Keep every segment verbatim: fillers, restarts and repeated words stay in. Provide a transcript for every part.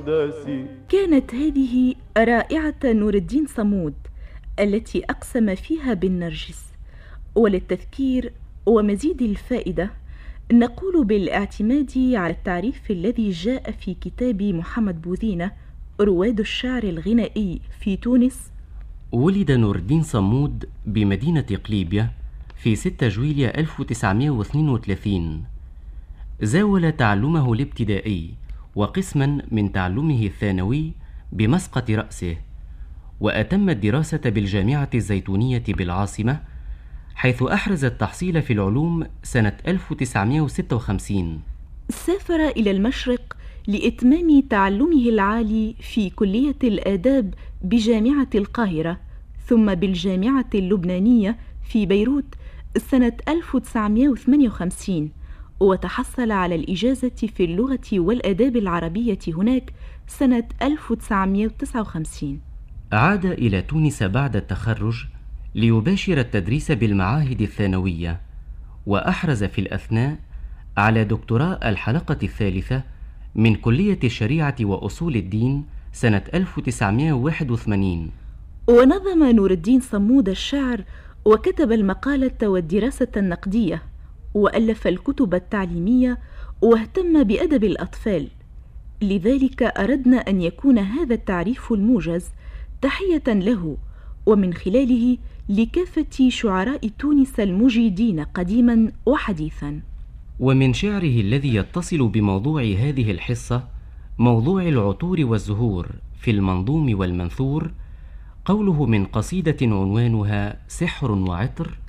الأحداث. كانت هذه رائعة نور الدين صمود التي أقسم فيها بالنرجس. وللتذكير ومزيد الفائدة نقول بالاعتماد على التعريف الذي جاء في كتاب محمد بوذينة رواد الشعر الغنائي في تونس: ولد نور الدين صمود بمدينة قليبية في ستة جويلية ألف وتسعمائة واثنين وثلاثين. زاول تعلمه الابتدائي وقسما من تعلمه الثانوي بمسقط رأسه، وأتم الدراسة بالجامعة الزيتونية بالعاصمة، حيث أحرز التحصيل في العلوم سنة ألف وتسعمائة وستة وخمسين. سافر إلى المشرق لإتمام تعلمه العالي في كلية الآداب بجامعة القاهرة، ثم بالجامعة اللبنانية في بيروت سنة ألف وتسعمائة وثمانية وخمسين، وتحصل على الإجازة في اللغة والآداب العربية هناك سنة ألف وتسعمائة وتسعة وخمسين. عاد إلى تونس بعد التخرج ليباشر التدريس بالمعاهد الثانوية، وأحرز في الأثناء على دكتوراه الحلقة الثالثة من كلية الشريعة وأصول الدين سنة ألف وتسعمائة وواحد وثمانين. ونظم نور الدين صمود الشعر، وكتب المقالة والدراسة النقدية، وألف الكتب التعليمية، واهتم بأدب الأطفال. لذلك أردنا أن يكون هذا التعريف الموجز تحية له، ومن خلاله لكافة شعراء تونس المجيدين قديما وحديثا. ومن شعره الذي يتصل بموضوع هذه الحصة موضوع العطور والزهور في المنظوم والمنثور قوله من قصيدة عنوانها سحر وعطر: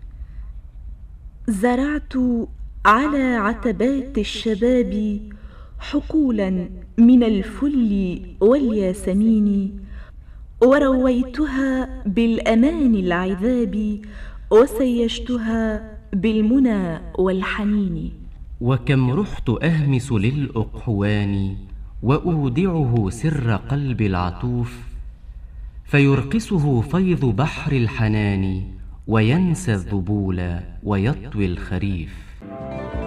زرعت على عتبات الشباب حقولا من الفل والياسمين، ورويتها بالأمان العذاب، وسيجتها بالمنى والحنين. وكم رحت أهمس للأقحوان وأودعه سر قلب العطوف، فيرقصه فيض بحر الحنان، وينسى الذبول ويطوي الخريف.